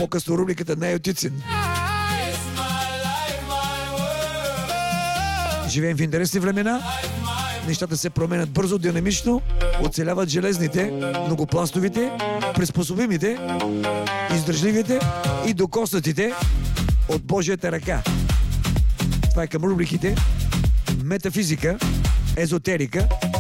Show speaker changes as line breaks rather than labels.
По-късно рубриката Неотицин. Живеем в интересни времена. Нещата се променят бързо, динамично. Оцеляват железните, многопластовите, приспособимите, издържливите и докоснатите от Божията ръка. Това е към рубриките метафизика, езотерика